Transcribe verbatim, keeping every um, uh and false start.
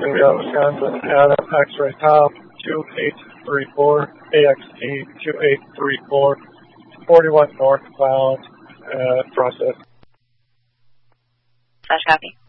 Bingo, Wisconsin, Adam, X-ray Tom, two eight three four, A X T two eight three four, forty-one northbound, uh, process. Flash copy.